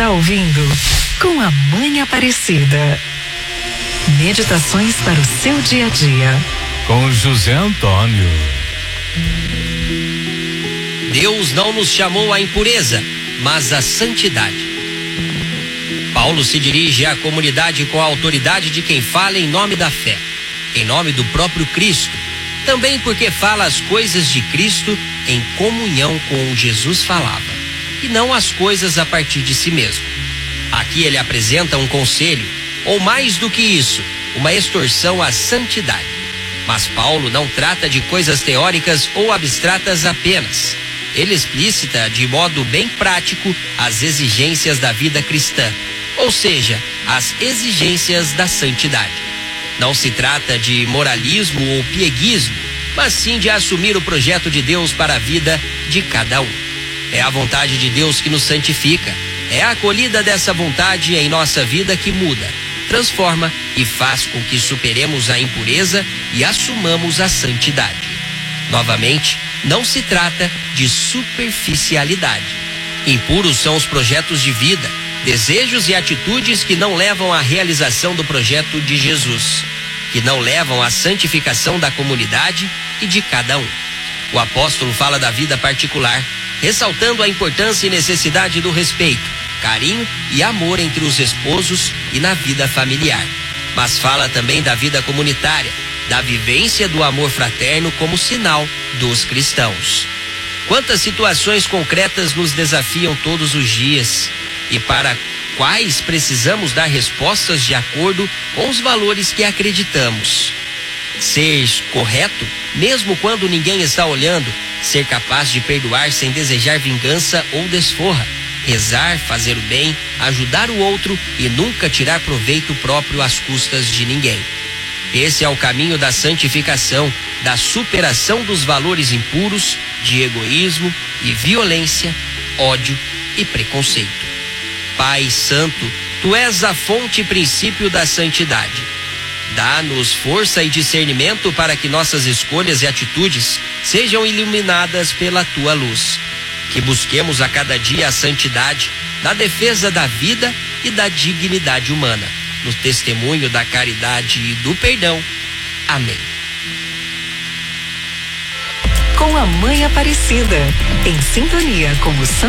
está ouvindo Com a Mãe Aparecida. Meditações para o seu dia a dia. Com José Antônio. Deus não nos chamou à impureza, mas à santidade. Paulo se dirige à comunidade com a autoridade de quem fala em nome da fé, em nome do próprio Cristo, também porque fala as coisas de Cristo em comunhão com o Jesus falava, e não as coisas a partir de si mesmo. Aqui ele apresenta um conselho, ou mais do que isso, uma extorsão à santidade. Mas Paulo não trata de coisas teóricas ou abstratas apenas. Ele explicita de modo bem prático as exigências da vida cristã, ou seja, as exigências da santidade. Não se trata de moralismo ou pieguismo, mas sim de assumir o projeto de Deus para a vida de cada um. É a vontade de Deus que nos santifica. É a acolhida dessa vontade em nossa vida que muda, transforma e faz com que superemos a impureza e assumamos a santidade. Novamente, não se trata de superficialidade. Impuros são os projetos de vida, desejos e atitudes que não levam à realização do projeto de Jesus, que não levam à santificação da comunidade e de cada um. O apóstolo fala da vida particular, ressaltando a importância e necessidade do respeito, carinho e amor entre os esposos e na vida familiar. Mas fala também da vida comunitária, da vivência do amor fraterno como sinal dos cristãos. Quantas situações concretas nos desafiam todos os dias e para quais precisamos dar respostas de acordo com os valores que acreditamos. Ser correto, mesmo quando ninguém está olhando, ser capaz de perdoar sem desejar vingança ou desforra, rezar, fazer o bem, ajudar o outro e nunca tirar proveito próprio às custas de ninguém. Esse é o caminho da santificação, da superação dos valores impuros, de egoísmo e violência, ódio e preconceito. Pai Santo, Tu és a fonte e princípio da santidade. Dá-nos força e discernimento para que nossas escolhas e atitudes sejam iluminadas pela Tua luz. Que busquemos a cada dia a santidade, na defesa da vida e da dignidade humana, no testemunho da caridade e do perdão. Amém. Com a Mãe Aparecida, em sintonia com o Santo